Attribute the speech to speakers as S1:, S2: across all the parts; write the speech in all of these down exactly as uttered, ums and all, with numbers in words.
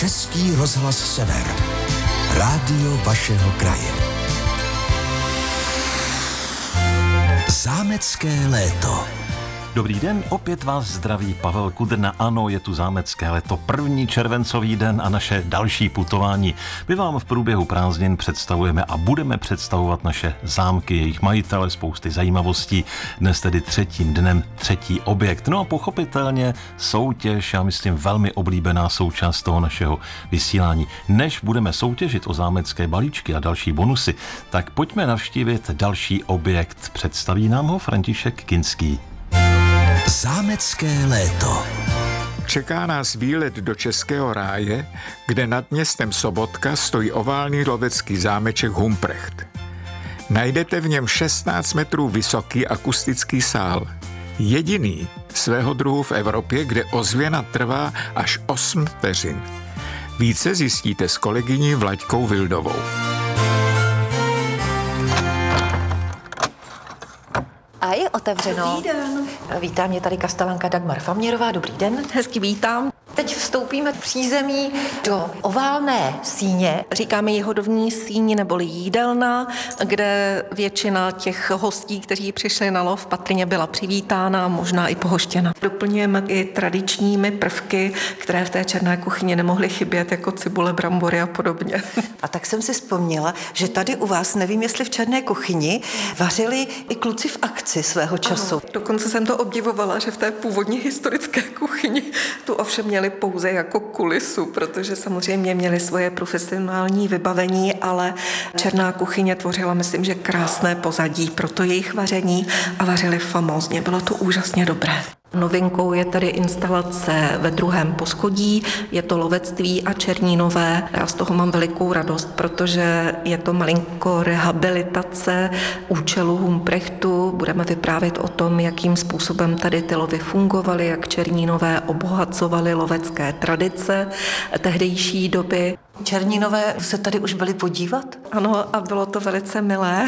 S1: Český rozhlas Sever. Rádio vašeho kraje. Zámecké léto.
S2: Dobrý den, opět vás zdraví Pavel Kudrna. Ano, je tu zámecké léto, první červencový den a naše další putování. My vám v průběhu prázdnin představujeme a budeme představovat naše zámky, jejich majitele, spousty zajímavostí. Dnes tedy třetím dnem třetí objekt. No a pochopitelně soutěž, já myslím velmi oblíbená součást toho našeho vysílání. Než budeme soutěžit o zámecké balíčky a další bonusy, tak pojďme navštívit další objekt. Představí nám ho František Kinský.
S1: Zámecké léto.
S3: Čeká nás výlet do Českého ráje, kde nad městem Sobotka stojí oválný lovecký zámeček Humprecht. Najdete v něm šestnáct metrů vysoký akustický sál. Jediný svého druhu v Evropě, kde ozvěna trvá až osm vteřin. Více zjistíte s kolegyní Vlaďkou Vildovou.
S4: A je otevřeno.
S5: Dobrý den.
S4: Vítá mě tady kastelanka Dagmar Faměrová. Dobrý den.
S5: Hezky vítám.
S4: Teď vstoupíme v přízemí do oválné síně.
S5: Říkáme ji hodovní síň neboli jídelna, kde většina těch hostí, kteří přišli na lov, patrně byla přivítána, možná i pohoštěna. Doplňujeme i tradičními prvky, které v té černé kuchyni nemohly chybět, jako cibule, brambory a podobně.
S4: A tak jsem si vzpomněla, že tady u vás, nevím jestli v černé kuchyni, vařili i kluci v akci svého času.
S5: Ano, dokonce jsem to obdivovala, že v té původní historické kuchyni tu ovšem měli pouze jako kulisu, protože samozřejmě měli svoje profesionální vybavení, ale černá kuchyně tvořila, myslím, že krásné pozadí pro to jejich vaření a vařili famózně. Bylo to úžasně dobré. Novinkou je tedy instalace ve druhém poschodí, je to lovectví a černínové. Já z toho mám velikou radost, protože je to malinko rehabilitace účelu Humprechtu. Budeme vyprávět o tom, jakým způsobem tady ty lovy fungovaly, jak černínové obohacovaly lovecké tradice tehdejší doby.
S4: Černínové se tady už byli podívat?
S5: Ano, a bylo to velice milé.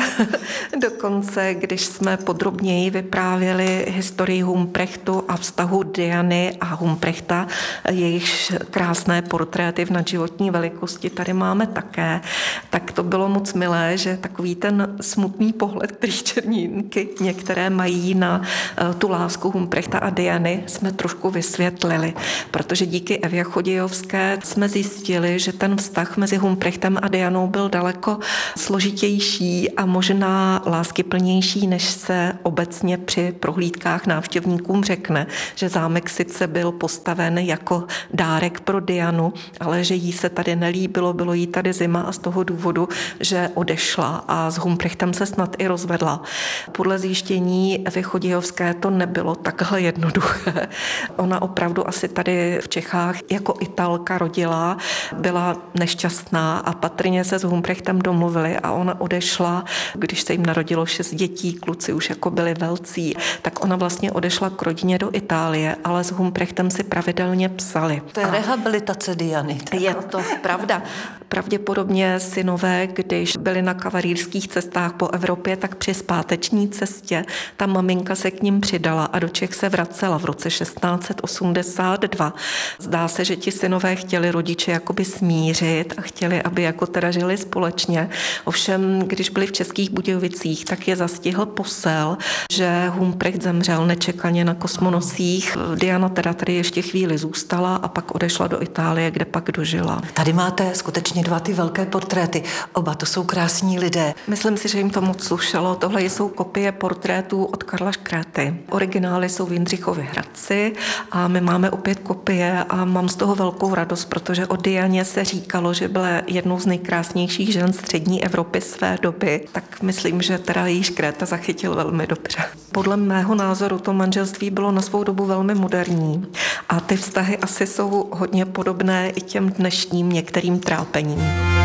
S5: Dokonce, když jsme podrobněji vyprávěli historii Humprechtu a vztahu Diany a Humprechta, jejich krásné portréty v nadživotní velikosti tady máme také, tak to bylo moc milé, že takový ten smutný pohled, který černínky některé mají na tu lásku Humprechta a Diany, jsme trošku vysvětlili, protože díky Evě Chodějovské jsme zjistili, že ten vztah mezi Humprechtem a Dianou byl daleko složitější a možná láskyplnější, než se obecně při prohlídkách návštěvníkům řekne, že zámek sice byl postaven jako dárek pro Dianu, ale že jí se tady nelíbilo, bylo jí tady zima a z toho důvodu, že odešla a s Humprechtem se snad i rozvedla. Podle zjištění Evy Chodějovské to nebylo takhle jednoduché. Ona opravdu asi tady v Čechách jako Italka rodila, byla nešťastná a patrně se s Humprechtem domluvili a ona odešla, když se jim narodilo šest dětí, kluci už jako byli velcí, tak ona vlastně odešla k rodině do Itálie, ale s Humprechtem si pravidelně psali.
S4: To je a rehabilitace Diany.
S5: Je to pravda. Pravděpodobně synové, když byli na kavalírských cestách po Evropě, tak při zpáteční cestě ta maminka se k ním přidala a do Čech se vracela v roce šestnáct set osmdesát dva. Zdá se, že ti synové chtěli rodiče jakoby smířit a chtěli, aby jako teda žili společně. Ovšem, když byli v Českých Budějovicích, tak je zastihl posel, že Humprecht zemřel nečekaně na kosmonosích. Diana teda tady ještě chvíli zůstala a pak odešla do Itálie, kde pak dožila.
S4: Tady máte skutečně dva ty velké portréty. Oba to jsou krásní lidé.
S5: Myslím si, že jim to moc slušelo. Tohle jsou kopie portrétů od Karla Škréty. Originály jsou v Jindřichově Hradci a my máme opět kopie a mám z toho velkou radost, protože o Dianě se říkalo, že byla jednou z nejkrásnějších žen střední Evropy své doby, tak myslím, že teda její Škréta zachytil velmi dobře. Podle mého názoru to manželství bylo na svou dobu velmi moderní a ty vztahy asi jsou hodně podobné i těm dnešním některým trápením.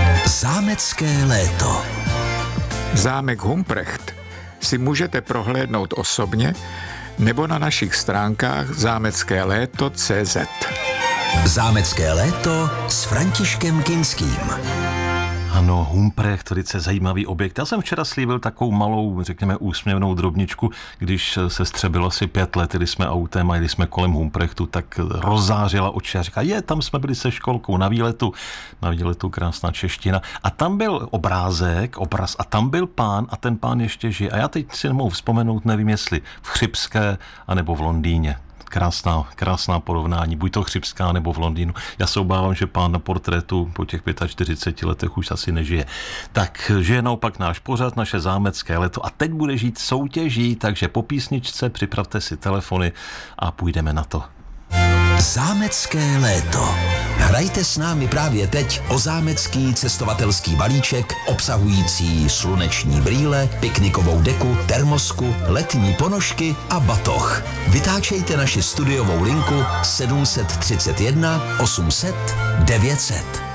S1: Zámecké léto.
S3: Zámek Humprecht si můžete prohlédnout osobně nebo na našich stránkách zámecké léto tečka cé zet.
S1: Zámecké léto s Františkem Kinským.
S2: Ano, Humprecht, velice zajímavý objekt. Já jsem včera slíbil takovou malou, řekněme, úsměvnou drobničku, když se střebilo asi pět let, když jsme autem a jeli jsme kolem Humprechtu, tak rozářila oči a říká, je, tam jsme byli se školkou na výletu, na výletu krásná čeština. A tam byl obrázek, obraz, a tam byl pán a ten pán ještě žije. A já teď si nemohu vzpomenout, nevím, jestli v Chřibské anebo v Londýně. Krásná, krásná porovnání, buď to Chřibská nebo v Londýnu. Já se obávám, že pán na portrétu po těch čtyřiceti pěti letech už asi nežije. Tak žije naopak náš pořad, naše zámecké léto a teď bude žít soutěží, takže po písničce připravte si telefony a půjdeme na to.
S1: Zámecké léto. Hrajte s námi právě teď o zámecký cestovatelský balíček obsahující sluneční brýle, piknikovou deku, termosku, letní ponožky a batoh. Vytáčejte naši studiovou linku sedm set třicet jedna osm set devět set.